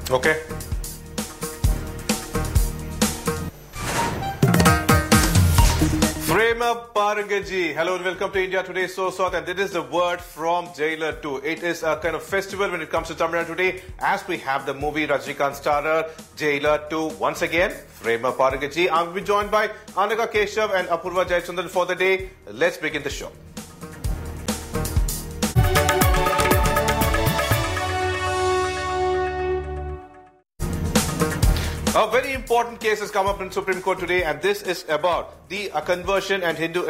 Okay. Prema Parangaji. Hello and welcome to India Today So South, and this is the word from Jailer 2. It is a kind of festival when it comes to Tamil Nadu today, as we have the movie Rajinikanth starrer Jailer 2 once again. Prema Parangaji. I'm be joined by Anagha Keshav and Apurva Jayachandran for the day. Let's begin the show. A very important case has come up in Supreme Court today, and this is about the conversion and Hindu.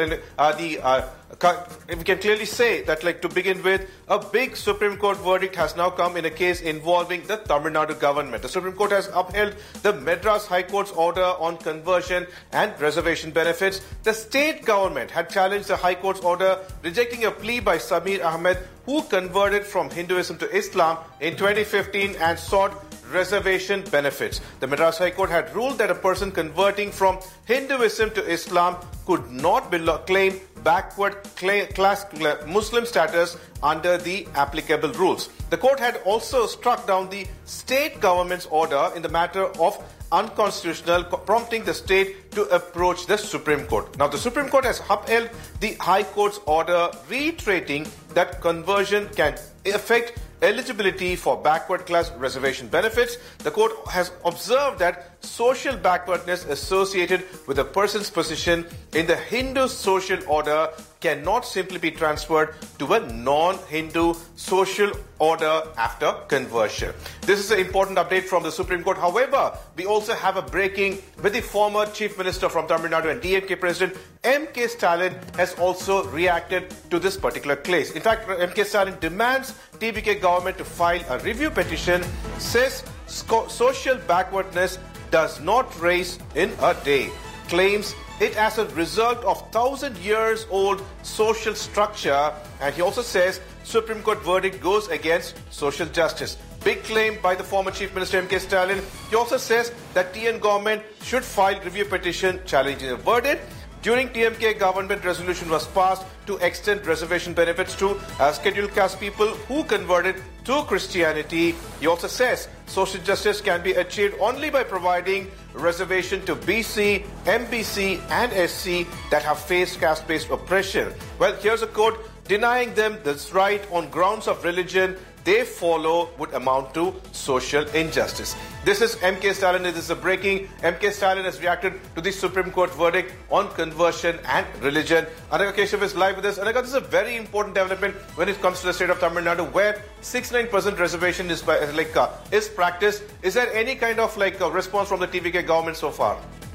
We can clearly say that, like, to begin with, a big Supreme Court verdict has now come in a case involving the Tamil Nadu government. The Supreme Court has upheld the Madras High Court's order on conversion and reservation benefits. The state government had challenged the High Court's order, rejecting a plea by Samir Ahmed, who converted from Hinduism to Islam in 2015 and sought reservation benefits. The Madras High Court had ruled that a person converting from Hinduism to Islam could not claim backward class Muslim status under the applicable rules. The court had also struck down the state government's order in the matter of unconstitutional, prompting the state to approach the Supreme Court. Now, the Supreme Court has upheld the High Court's order, reiterating that conversion can affect eligibility for backward class reservation benefits. The court has observed that social backwardness associated with a person's position in the Hindu social order cannot simply be transferred to a non-Hindu social order after conversion. This is an important update from the Supreme Court. However, we also have a breaking with the former Chief Minister from Tamil Nadu and DMK President M.K. Stalin has also reacted to this particular case. In fact, M.K. Stalin demands TVK government to file a review petition, says social backwardness does not rise in a day, claims it as a result of 1,000 years old social structure, and he also says Supreme Court verdict goes against social justice. Big claim by the former Chief Minister M.K. Stalin. He also says that TN government should file review petition challenging the verdict. During TMK, government resolution was passed to extend reservation benefits to scheduled caste people who converted to Christianity. He also says social justice can be achieved only by providing reservation to BC, MBC and SC that have faced caste-based oppression. Well, here's a quote: denying them this right on grounds of religion they follow would amount to social injustice. This is M.K. Stalin. This is a breaking. M.K. Stalin has reacted to the Supreme Court verdict on conversion and religion. Anagha Keshav is live with us. Anagha, this is a very important development when it comes to the state of Tamil Nadu, where 69% reservation is practiced. Is there any kind of response from the TVK government so far?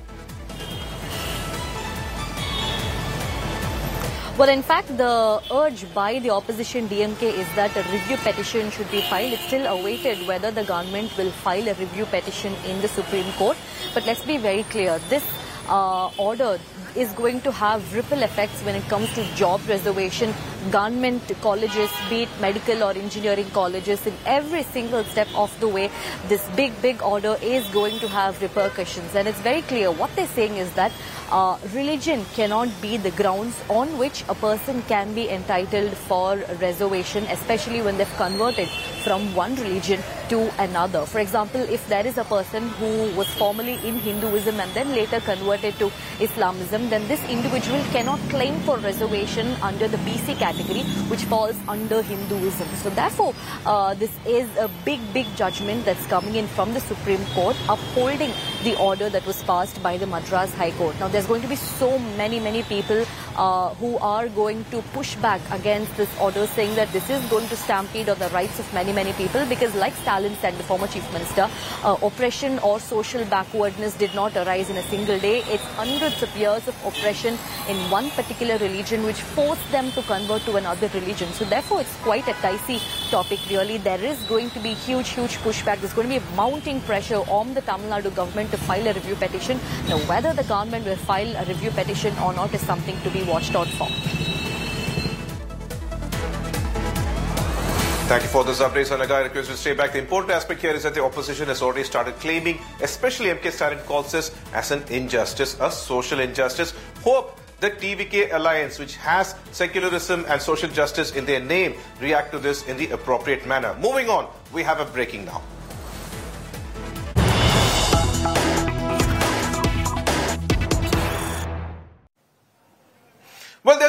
Well, in fact, the urge by the opposition DMK is that a review petition should be filed. It's still awaited whether the government will file a review petition in the Supreme Court. But let's be very clear, this order is going to have ripple effects when it comes to job reservation, government colleges, be it medical or engineering colleges. In every single step of the way, this big order is going to have repercussions. And it's very clear what they're saying is that religion cannot be the grounds on which a person can be entitled for reservation, especially when they've converted from one religion to another. For example, if there is a person who was formerly in Hinduism and then later converted to Islamism, then this individual cannot claim for reservation under the BC category, which falls under Hinduism. So therefore, this is a big judgment that's coming in from the Supreme Court, upholding the order that was passed by the Madras High Court. Now, there's going to be so many people who are going to push back against this order, saying that this is going to stampede on the rights of many people, because like Stalin said, the former Chief Minister, oppression or social backwardness did not arise in a single day. It's hundreds of years of oppression in one particular religion which forced them to convert to another religion. So therefore, it's quite a dicey topic, really. There is going to be huge pushback. There's going to be mounting pressure on the Tamil Nadu government to file a review petition. Now, whether the government will file a review petition or not is something to be watched out for. Thank you for this update, Anagha. I request you to stay back. The important aspect here is that the opposition has already started claiming, especially M.K. Stalin calls this as an injustice, a social injustice. Hope the TVK alliance, which has secularism and social justice in their name, react to this in the appropriate manner. Moving on, we have a breaking now.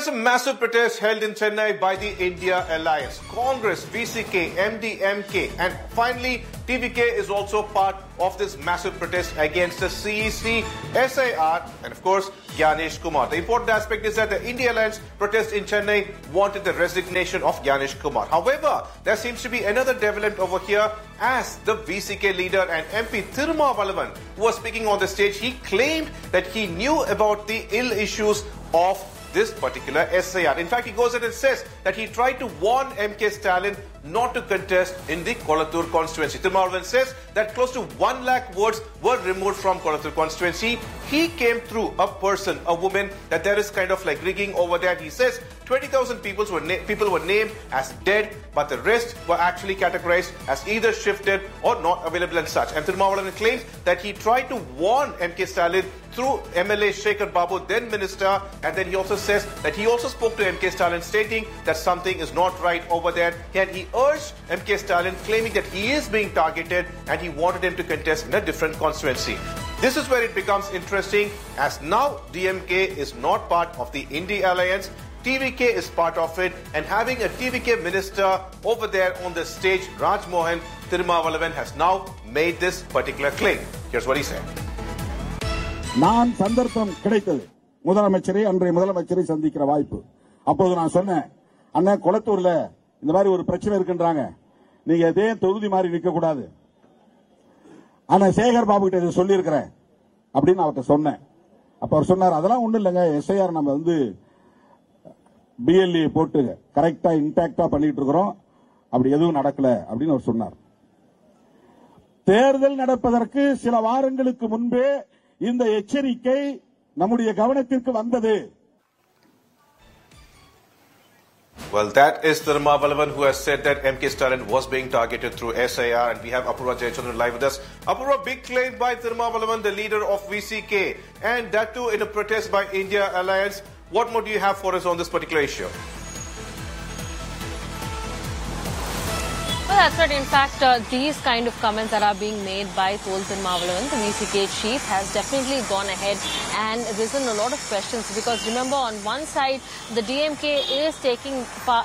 There's a massive protest held in Chennai by the India Alliance. Congress, VCK, MDMK, and finally TVK is also part of this massive protest against the CEC, SIR, and of course Gyanesh Kumar. The important aspect is that the India Alliance protest in Chennai wanted the resignation of Gyanesh Kumar. However, there seems to be another development over here as the VCK leader and MP Thirumavalavan, who was speaking on the stage, he claimed that he knew about the ill issues of this particular SIR. In fact, he goes ahead and says that he tried to warn MK Stalin not to contest in the Kolattur constituency. Thirumavalavan says that close to 1 lakh votes were removed from Kolattur constituency. He came through a person, a woman, that there is kind of like rigging over there. He says 20,000 people were named as dead, but the rest were actually categorized as either shifted or not available and such. And Thirumavalavan claims that he tried to warn MK Stalin through MLA Shekhar Babu, then minister, and then he also says that he also spoke to MK Stalin stating that something is not right over there, and he urged MK Stalin, claiming that he is being targeted and he wanted him to contest in a different constituency. This is where it becomes interesting, as now DMK is not part of the India Alliance. TVK is part of it, and having a TVK minister over there on the stage, Raj Mohan, Thirumavalavan has now made this particular claim. Here's what he said. நான் சந்தர்ப்பம் கிடைத்தது முதலமைச்சரை அன்றைய முதலமைச்சரை சந்திக்கிற வாய்ப்பு. அப்போது நான் சொன்னேன், அண்ணா கொளத்தூர்ல இந்த மாதிரி ஒரு பிரச்சனை இருக்குன்றாங்க, நீங்க இதே தொகுதி மாதிரி நிக்க கூடாது. ஆனா சேகர் பாபு கிட்ட சொல்லி இருக்கிறேன் அப்படின்னு அவர்கிட்ட சொன்னேன். அப்ப அவர் சொன்னார், அதெல்லாம் ஒண்ணும் இல்லைங்க, எஸ்ஐஆர் நம்ம பிஎல்ஏ போட்டு கரெக்டா இன்டாக்டா பண்ணிட்டு இருக்கிறோம், அப்படி எதுவும் நடக்கல அப்படின்னு அவர் சொன்னார். தேர்தல் நடப்பதற்கு சில வாரங்களுக்கு முன்பே இந்த எச்சரிக்கை நம்முடைய கவனத்திற்கு வந்தது. Well, that is Thirumavalavan, who has said that MK Stalin was being targeted through SIR, and we have Apurva Jayachandran live with us. Apurva, big claim by Thirumavalavan, the leader of VCK, and that too in a protest by India Alliance. What more do you have for us on this particular issue? Well, that's right. In fact, these kind of comments that are being made by Tol Thirumavalavan, the VCK chief, has definitely gone ahead and risen a lot of questions, because remember, on one side, the DMK is taking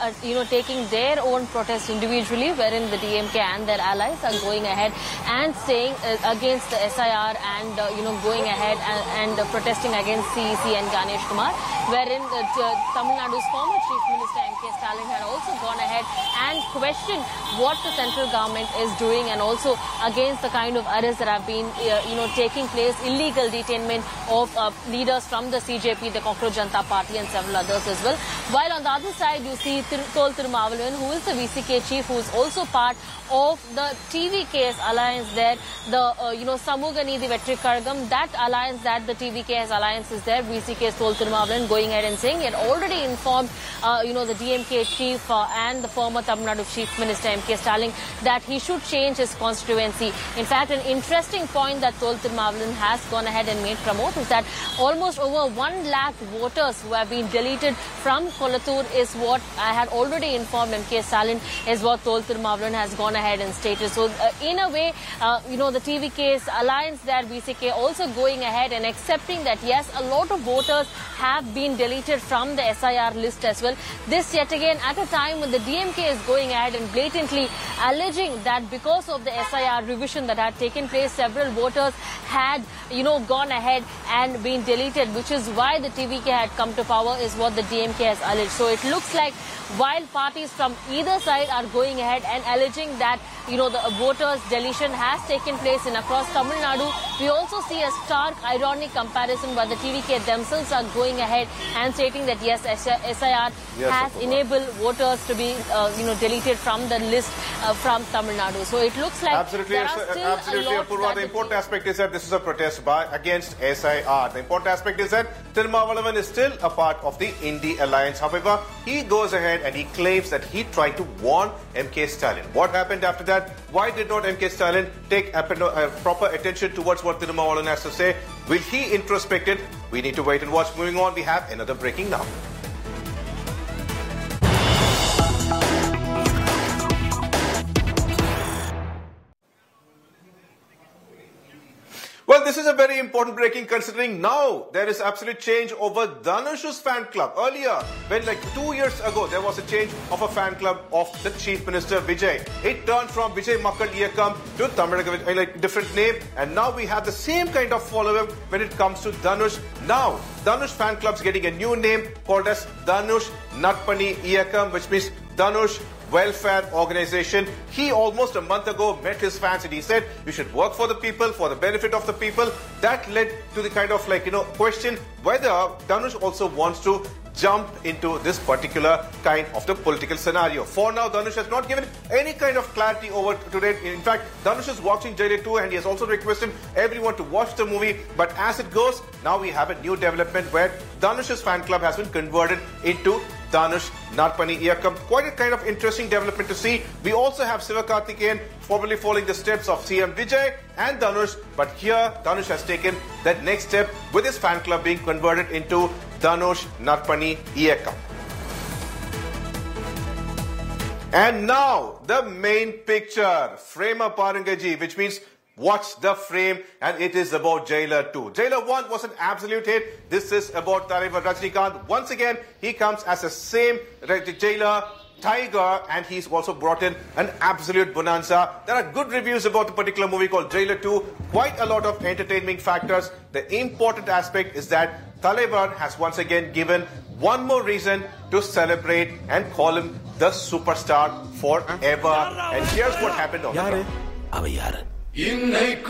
their own protest individually, wherein the DMK and their allies are going ahead and saying against the SIR and going ahead and protesting against CEC and Gyanesh Kumar, wherein Tamil Nadu's former Chief Minister MK Stalin had also gone ahead and questioned what the central government is doing, and also against the kind of arrests that have been taking place, illegal detainment of leaders from the CJP, the Cockroach Janata Party, and several others as well. While on the other side, you see Tol Thirumavalavan, who is the VCK chief, who is also part of the TVK's alliance there, the Samuga Needhi Vetri Kazhagam, that alliance, that the TVK's alliance is there. VCK's Tol Thirumavalavan going ahead and saying he had already informed the DMK chief and the former Tamil Nadu Chief Minister MK Stalin that he should change his constituency. In fact, an interesting point that Tol Thirumavalavan has gone ahead and made promote is that almost over 1 lakh voters who have been deleted from Kolattur is what I had already informed MK Stalin, is what Tol Thirumavalavan has gone ahead and stated. So in a way, the TVK's alliance there, VCK, also going ahead and accepting that yes, a lot of voters have been deleted from the SIR list as well. This yet again at a time when the DMK is going ahead and blatantly alleging that because of the SIR revision that had taken place, several voters had gone ahead and been deleted, which is why the TVK had come to power, is what the DMK has alleged. So it looks like while parties from either side are going ahead and alleging that the voters deletion has taken place in across Tamil Nadu, we also see a stark ironic comparison where the TVK themselves are going ahead and stating that yes, SIR has enabled voters to be deleted from the list from Tamil Nadu. So it looks like absolutely, Apurva. The important aspect is that this is a protest against SIR. The important aspect is that Thirumavalavan is still a part of the India Alliance. However, he goes ahead and he claims that he tried to warn MK Stalin. What happened after that? Why did not MK Stalin take proper attention towards what Thirumavalavan has to say? Will he introspect it? We need to wait and watch. Moving on, we have another breaking now. Well, this is a very important breaking, considering now there is absolute change over Dhanush's fan club. Earlier, when like 2 years ago, there was a change of a fan club of the Chief Minister Vijay. It turned from Vijay Makkal Iyakam to Tamil, like different name, and now we have the same kind of following when it comes to Dhanush. Now, Dhanush fan club's getting a new name called as Dhanush Natpani Iyakam, which means Dhanush Welfare Organization. He almost a month ago met his fans and he said, you should work for the people, for the benefit of the people. That led to the kind of question whether Dhanush also wants to jump into this particular kind of the political scenario. For now, Dhanush has not given any kind of clarity over today. In fact, Dhanush is watching Jailer 2 and he has also requested everyone to watch the movie. But as it goes, now we have a new development where Dhanush's fan club has been converted into Dhanush Natpani Iyakam. Quite a kind of interesting development to see. We also have Sivakarthikeyan formally following the steps of CM Vijay and Dhanush. But here, Dhanush has taken that next step with his fan club being converted into Dhanush Natpani Iyakam. And now, the main picture, Frema Parangaji, which means watch the frame, and it is about Jailer 2. Jailer 1 was an absolute hit. This is about Talaivar Rajinikanth. Once again, he comes as the same Jailer Tiger, and he's also brought in an absolute bonanza. There are good reviews about the particular movie called Jailer 2. Quite a lot of entertaining factors. The important aspect is that Talaivar has once again given one more reason to celebrate and call him the superstar forever. And here's what happened on the ground. Look at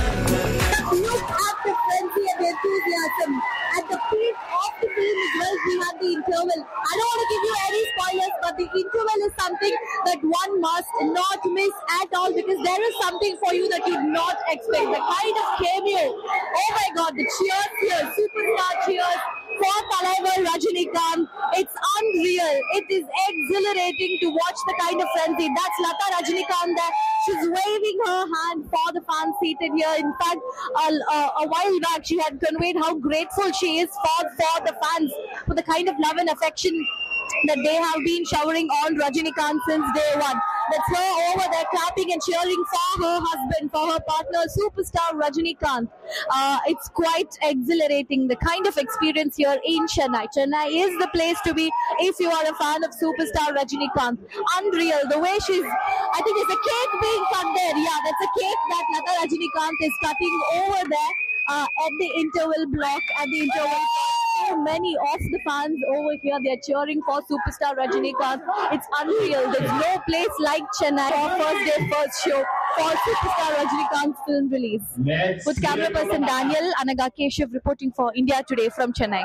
the frenzy and the enthusiasm. At the peak of the film as well, we have the interval. I don't want to give you any spoilers, but the interval is something that one must not miss at all, because there is something for you that you not expect. The kind of cameo. Oh my God, the cheers here, superstar cheers for Talaivar Rajinikanth. It's unreal. It is exhilarating to watch the kind of frenzy. That's Lata Rajinikanth there. She's waving her hand for the fans seated here. In fact, a while back, she had conveyed how grateful she is for the fans, for the kind of love and affection that they have been showering on Rajinikanth since day one. That's her over there clapping and cheering for her husband, for her partner, superstar Rajinikanth. It's quite exhilarating, the kind of experience here in Chennai. Chennai is the place to be if you are a fan of superstar Rajinikanth. Unreal. The way I think there's a cake being cut there. Yeah, that's a cake that Lata Rajinikanth is cutting over there at the interval block, at the interval point. So many of the fans over here, they're cheering for superstar Rajinikanth. It's unreal. There's no place like Chennai for first day, first show for superstar Rajinikanth's film release. With camera person Daniel, Anaga Keshav reporting for India Today from Chennai.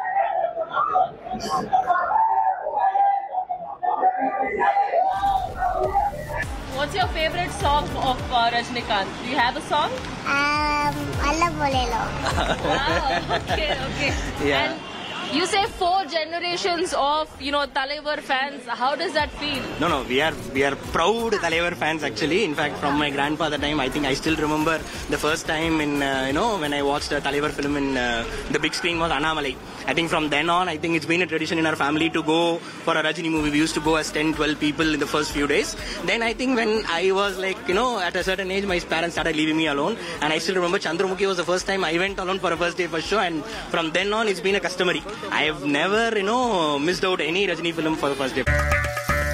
What's your favorite song of Rajinikanth? Do you have a song? Alla Bolelo. Wow, okay. Yeah. And you say 4 generations of, Talaivar fans. How does that feel? No, we are proud Talaivar fans actually. In fact, from my grandfather time, I think I still remember the first time in, when I watched a Talaivar film in the big screen was Annamalai. I think from then on, I think it's been a tradition in our family to go for a Rajini movie. We used to go as 10, 12 people in the first few days. Then I think when I was at a certain age, my parents started leaving me alone. And I still remember Chandramukhi was the first time I went alone for a first day first show. And from then on, it's been a customary. I have never, missed out any Rajini film for the first day.